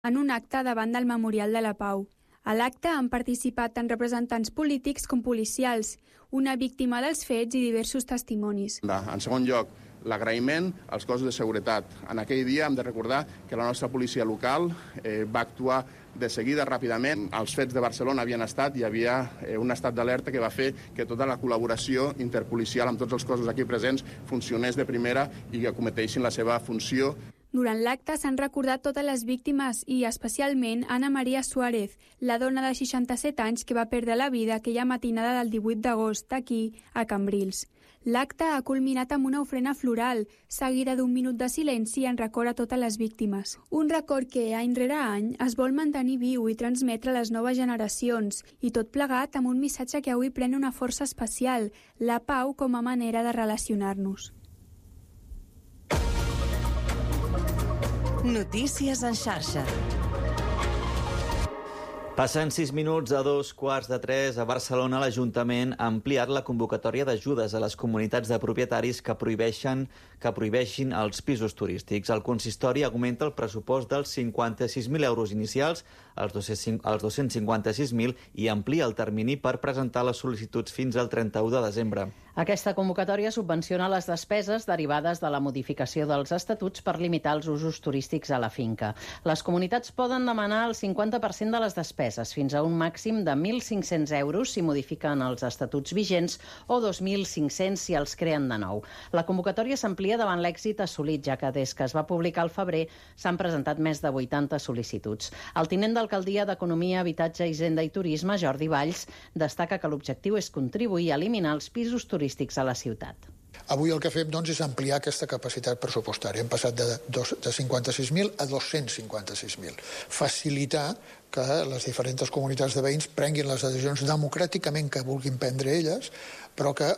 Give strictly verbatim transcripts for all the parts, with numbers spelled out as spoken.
en un acte davant del Memorial de la Pau. A l'acte han participat tant representants polítics com policials, una víctima dels fets i diversos testimonis. En segon lloc, l'agraïment als cossos de seguretat. En aquell dia hem de recordar que la nostra policia local eh, va actuar de seguida, ràpidament. Els fets de Barcelona havien estat, hi havia eh, un estat d'alerta que va fer que tota la col·laboració interpolicial amb tots els cossos aquí presents funcionés de primera i que acometessin la seva funció. Durant l'acte s'han recordat totes les víctimes i, especialment, Ana Maria Suárez, la dona de seixanta-set anys que va perdre la vida aquella matinada del divuit d'agost aquí, a Cambrils. L'acte ha culminat amb una ofrena floral, seguida d'un minut de silenci en record a totes les víctimes. Un record que, any rere any, es vol mantenir viu i transmetre a les noves generacions, i tot plegat amb un missatge que avui pren una força especial, la pau com a manera de relacionar-nos. Notícies en xarxa. Passen sis minuts a dos quarts de tres. A Barcelona, l'Ajuntament ha ampliat la convocatòria d'ajudes a les comunitats de propietaris que prohibeixen que prohibeixin els pisos turístics. El consistori augmenta el pressupost dels cinquanta-sis mil euros inicials als dos-cents cinquanta-sis mil i amplia el termini per presentar les sol·licituds fins al trenta-u de desembre. Aquesta convocatòria subvenciona les despeses derivades de la modificació dels estatuts per limitar els usos turístics a la finca. Les comunitats poden demanar el cinquanta per cent de les despeses, fins a un màxim de mil cinc-cents euros si modifiquen els estatuts vigents o dos mil cinc-cents si els creen de nou. La convocatòria s'amplia davant l'èxit assolit, ja que des que es va publicar al febrer s'han presentat més de vuitanta sol·licituds. El tinent d'alcaldia d'Economia, Habitatge, Hisenda i Turisme, Jordi Valls, destaca que l'objectiu és contribuir a eliminar els pisos turístics a la ciutat. Avui el que fem doncs, és ampliar aquesta capacitat pressupostària. Hem passat de, de cinquanta-sis mil a dos-cents cinquanta-sis mil. Facilitar que les diferents comunitats de veïns prenguin les decisions democràticament que vulguin prendre elles, però que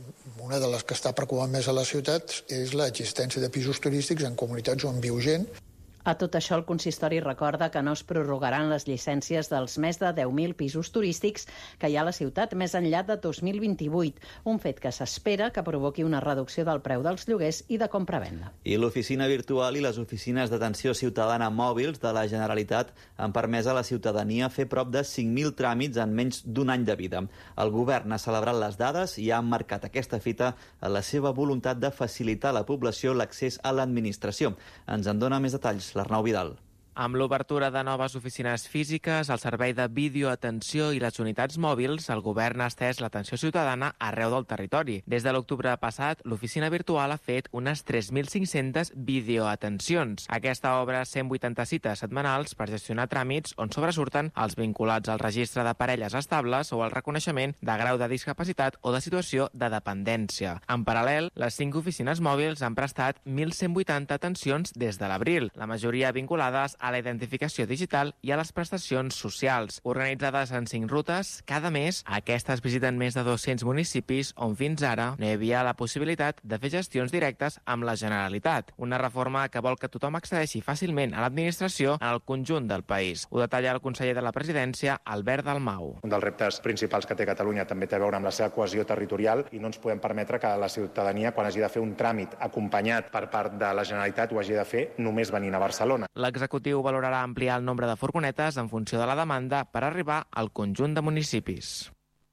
una de les que està preocupant més a la ciutat és l'existència de pisos turístics en comunitats on viu gent. A tot això, el consistori recorda que no es prorrogaran les llicències dels més de deu mil pisos turístics que hi ha a la ciutat més enllà de dos mil vint-i-vuit, un fet que s'espera que provoqui una reducció del preu dels lloguers i de compra-venda. I l'oficina virtual i les oficines d'atenció ciutadana mòbils de la Generalitat han permès a la ciutadania fer prop de cinc mil tràmits en menys d'un any de vida. El govern ha celebrat les dades i ha emmarcat aquesta fita a la seva voluntat de facilitar a la població l'accés a l'administració. Ens en dona més detalls l'Arnau Vidal. Amb l'obertura de noves oficines físiques, el servei de videoatenció i les unitats mòbils, el govern ha estès l'atenció ciutadana arreu del territori. Des de l'octubre passat, l'oficina virtual ha fet unes tres mil cinc-centes videoatencions. Aquesta obre cent vuitanta cites setmanals per gestionar tràmits on sobresurten els vinculats al registre de parelles estables o al reconeixement de grau de discapacitat o de situació de dependència. En paral·lel, les cinc oficines mòbils han prestat mil cent vuitanta atencions des de l'abril, la majoria vinculades a la identificació digital i a les prestacions socials. Organitzades en cinc rutes, cada mes aquestes visiten més de dos-cents municipis on fins ara no hi havia la possibilitat de fer gestions directes amb la Generalitat. Una reforma que vol que tothom accedeixi fàcilment a l'administració en el conjunt del país. Ho detalla el conseller de la Presidència, Albert Dalmau. Un dels reptes principals que té Catalunya també té a veure amb la seva cohesió territorial i no ens podem permetre que la ciutadania, quan hagi de fer un tràmit acompanyat per part de la Generalitat, ho hagi de fer només venint a Barcelona. L'executiu valorarà ampliar el nombre de furgonetes en funció de la demanda per arribar al conjunt de municipis.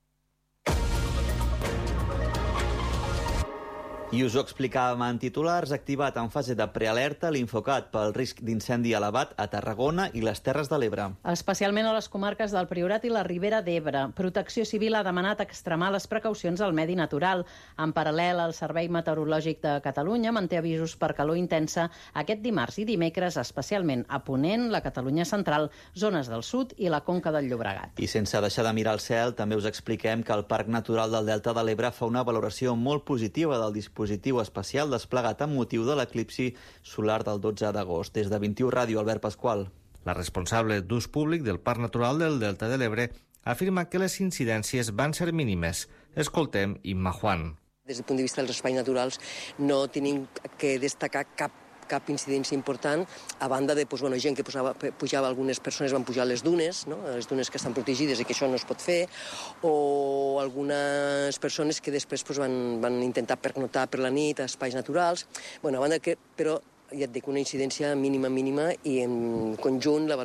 I us ho explicàvem en titulars, activat en fase de prealerta l'Infocat pel risc d'incendi elevat a Tarragona i les Terres de l'Ebre. Especialment a les comarques del Priorat i la Ribera d'Ebre. Protecció Civil ha demanat extremar les precaucions al medi natural. En paral·lel, el Servei Meteorològic de Catalunya manté avisos per calor intensa aquest dimarts i dimecres, especialment a Ponent, la Catalunya central, zones del sud i la Conca del Llobregat. I sense deixar de mirar el cel, també us expliquem que el Parc Natural del Delta de l'Ebre fa una valoració molt positiva del dispositiu dispositiu especial desplegat amb motiu de l'eclipsi solar del dotze d'agost. Des de vint-i-u Ràdio, Albert Pasqual. La responsable d'ús públic del Parc Natural del Delta de l'Ebre afirma que les incidències van ser mínimes. Escoltem Imma Juan. Des del punt de vista dels espais naturals no tenim que destacar cap cap incidència important, a banda de doncs, bueno, gent que posava, pujava, algunes persones van pujar a les dunes, no? Les dunes que estan protegides i que això no es pot fer, o algunes persones que després doncs, van, van intentar pernoctar per la nit a espais naturals. Bueno, a banda que, però ja et dic, una incidència mínima, mínima, i en conjunt la